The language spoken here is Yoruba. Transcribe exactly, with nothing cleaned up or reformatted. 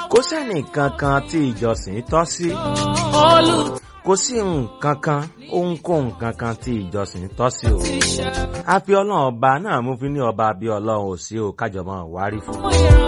kò sẹ́ni kankan tí ìjọsìn tọ́ sí. Kò sí nǹkan kan ohunkóhun kankan tí ìjọsìn tọ́ sí o. A fi Ọlọ́run ọba náà mú fi ní ọba bí Ọlọ́run ò sí o kájọ máa wárí fún.